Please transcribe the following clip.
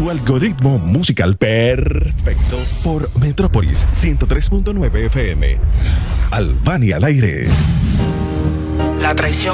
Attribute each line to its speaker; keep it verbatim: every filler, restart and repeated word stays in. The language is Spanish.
Speaker 1: tu algoritmo musical perfecto por Metrópolis ciento tres punto nueve F M. Albania al aire.
Speaker 2: La traición